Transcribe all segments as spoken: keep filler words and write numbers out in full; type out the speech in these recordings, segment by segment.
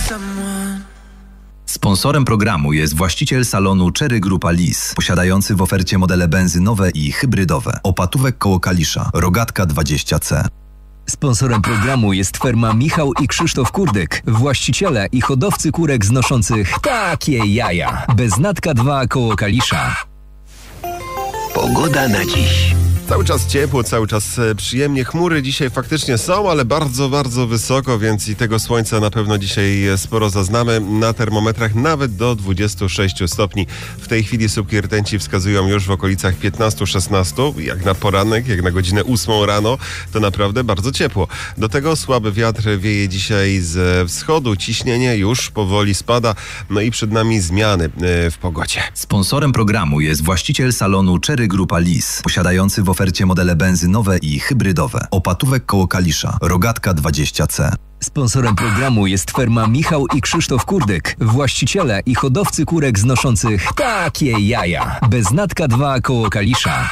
Sponsorem programu jest właściciel salonu Cherry Grupa Lis, posiadający w ofercie modele benzynowe i hybrydowe. Opatówek koło Kalisza, Rogatka dwadzieścia C. Sponsorem programu jest firma Michał i Krzysztof Kurdek, właściciele i hodowcy kurek znoszących takie jaja. Beznatka dwa koło Kalisza. Pogoda na dziś. Cały czas ciepło, cały czas przyjemnie. Chmury dzisiaj faktycznie są, ale bardzo, bardzo wysoko, więc i tego słońca na pewno dzisiaj sporo zaznamy. Na termometrach nawet do dwudziestu sześciu stopni. W tej chwili słupki rtęci wskazują już w okolicach piętnastu szesnastu. Jak na poranek, jak na godzinę ósmą rano, to naprawdę bardzo ciepło. Do tego słaby wiatr wieje dzisiaj z wschodu. Ciśnienie już powoli spada. No i przed nami zmiany w pogodzie. Sponsorem programu jest właściciel salonu Cherry Grupa Lis, posiadający w ofercie modele benzynowe i hybrydowe. Opatówek koło Kalisza, Rogatka dwadzieścia C. Sponsorem programu jest firma Michał i Krzysztof Kurdek, właściciele i hodowcy kurek znoszących takie jaja. Beznatka dwa koło Kalisza.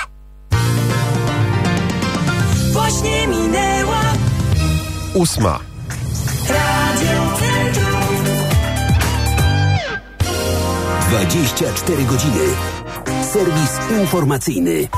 Właśnie minęła Ósma. Radio Centrum. dwadzieścia cztery godziny. Serwis informacyjny.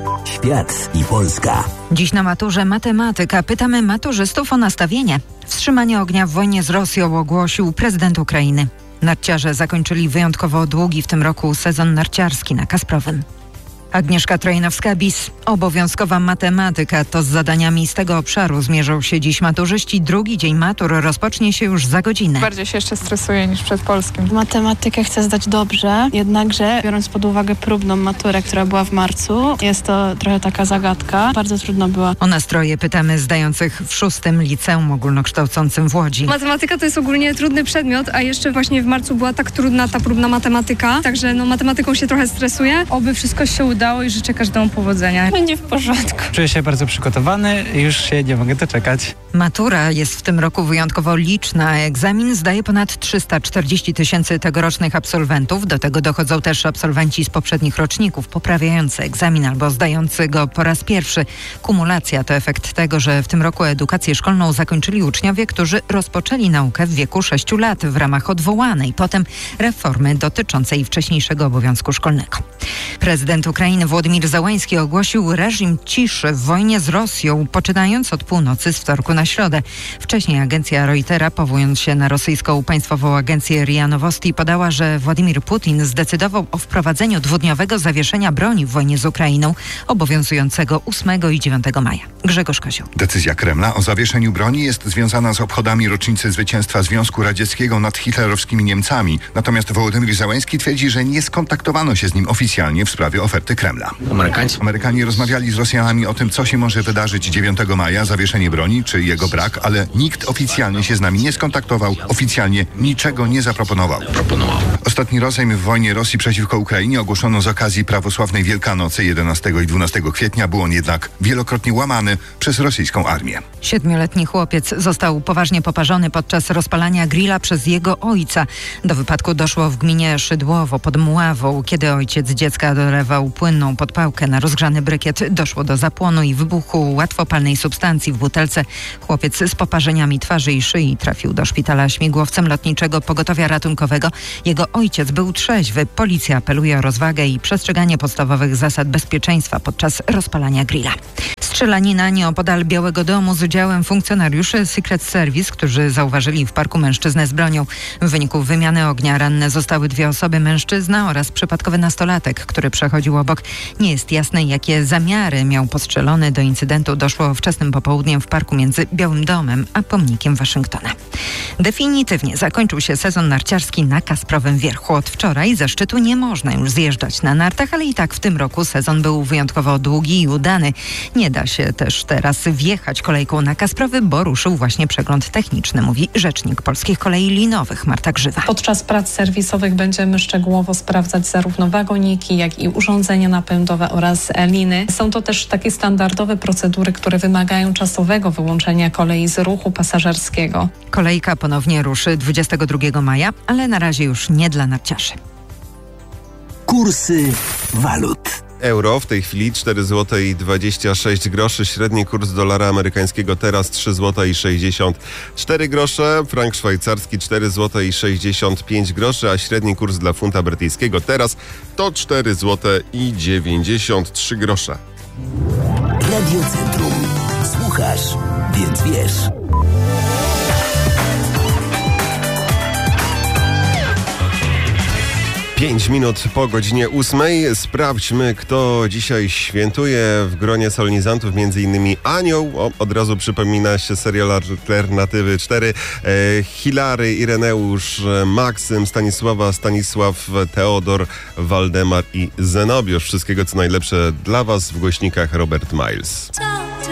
Świat i Polska. Dziś na maturze matematyka pytamy maturzystów o nastawienie. Wstrzymanie ognia w wojnie z Rosją ogłosił prezydent Ukrainy. Narciarze zakończyli wyjątkowo długi w tym roku sezon narciarski na Kasprowym. Agnieszka Trojnowska-Bis. Obowiązkowa matematyka to z zadaniami z tego obszaru zmierzą się dziś maturzyści. Drugi dzień matur rozpocznie się już za godzinę. Bardziej się jeszcze stresuję niż przed polskim. Matematykę chcę zdać dobrze, jednakże biorąc pod uwagę próbną maturę, która była w marcu, jest to trochę taka zagadka. Bardzo trudno była. O nastroje pytamy zdających w szóstym liceum ogólnokształcącym w Łodzi. Matematyka to jest ogólnie trudny przedmiot, a jeszcze właśnie w marcu była tak trudna ta próbna matematyka, także no matematyką się trochę stresuję. Oby wszystko się udało. Udało i życzę każdemu powodzenia. Będzie w porządku. Czuję się bardzo przygotowany i już się nie mogę doczekać. Matura jest w tym roku wyjątkowo liczna. Egzamin zdaje ponad trzysta czterdzieści tysięcy tegorocznych absolwentów. Do tego dochodzą też absolwenci z poprzednich roczników, poprawiający egzamin albo zdający go po raz pierwszy. Kumulacja to efekt tego, że w tym roku edukację szkolną zakończyli uczniowie, którzy rozpoczęli naukę w wieku sześciu lat w ramach odwołanej potem reformy dotyczącej wcześniejszego obowiązku szkolnego. Prezydent Ukrainy Władimir Zełański ogłosił reżim ciszy w wojnie z Rosją, poczynając od północy z wtorku na środę. Wcześniej agencja Reutera, powołując się na rosyjską państwową agencję R I A Nowosti, podała, że Władimir Putin zdecydował o wprowadzeniu dwudniowego zawieszenia broni w wojnie z Ukrainą, obowiązującego ósmego i dziewiątego maja. Grzegorz Kozioł. Decyzja Kremla o zawieszeniu broni jest związana z obchodami rocznicy zwycięstwa Związku Radzieckiego nad hitlerowskimi Niemcami. Natomiast Wołodymyr Zełański twierdzi, że nie skontaktowano się z nim oficjalnie w sprawie oferty Kremla. Amerykańcy. Amerykanie rozmawiali z Rosjanami o tym, co się może wydarzyć dziewiątego maja, zawieszenie broni czy jego brak, ale nikt oficjalnie się z nami nie skontaktował, oficjalnie niczego nie zaproponował. Proponował. Ostatni rozejm w wojnie Rosji przeciwko Ukrainie ogłoszono z okazji prawosławnej Wielkanocy jedenastego i dwunastego kwietnia. Był on jednak wielokrotnie łamany przez rosyjską armię. Siedmioletni chłopiec został poważnie poparzony podczas rozpalania grilla przez jego ojca. Do wypadku doszło w gminie Szydłowo pod Mławą. Kiedy ojciec dziecka dolewał płynną podpałkę na rozgrzany brykiet, doszło do zapłonu i wybuchu łatwopalnej substancji w butelce. Chłopiec z poparzeniami twarzy i szyi trafił do szpitala śmigłowcem lotniczego pogotowia ratunkowego. Jego ojciec był trzeźwy. Policja apeluje o rozwagę i przestrzeganie podstawowych zasad bezpieczeństwa podczas rozpalania grilla. Strzelanina nieopodal Białego Domu z udziałem funkcjonariuszy Secret Service, którzy zauważyli w parku mężczyznę z bronią. W wyniku wymiany ognia ranne zostały dwie osoby, mężczyzna oraz przypadkowy nastolatek, który przechodził obok. Nie jest jasne, jakie zamiary miał postrzelony. Do incydentu doszło wczesnym popołudniem w parku między Białym Domem a pomnikiem Waszyngtona. Definitywnie zakończył się sezon narciarski na Kasprowym Wierchu. Od wczoraj ze szczytu nie można już zjeżdżać na nartach, ale i tak w tym roku sezon był wyjątkowo długi i udany. Nie da się też teraz wjechać kolejką na Kasprowy, bo ruszył właśnie przegląd techniczny, mówi rzecznik Polskich Kolei Linowych Marta Grzywa. Podczas prac serwisowych będziemy szczegółowo sprawdzać zarówno wagoniki, jak i urządzenia napędowe oraz liny. Są to też takie standardowe procedury, które wymagają czasowego wyłączenia kolei z ruchu pasażerskiego. Kolejka ponownie ruszy dwudziestego drugiego maja, ale na razie już nie dla narciarzy. Kursy walut. euro. W tej chwili cztery złote i dwadzieścia sześć groszy. Średni kurs dolara amerykańskiego teraz trzy złote i sześćdziesiąt cztery grosze. Frank szwajcarski cztery złote i sześćdziesiąt pięć groszy, a średni kurs dla funta brytyjskiego teraz to cztery złote i dziewięćdziesiąt trzy grosze. Radio Centrum. Słuchasz, więc wiesz. Pięć minut po godzinie ósmej. Sprawdźmy, kto dzisiaj świętuje. W gronie solenizantów między innymi Anioł. O, od razu przypomina się serial Alternatywy cztery. E, Hilary, Ireneusz, Maksym, Stanisława, Stanisław, Teodor, Waldemar i Zenobiusz. Wszystkiego co najlepsze dla Was w głośnikach Robert Miles.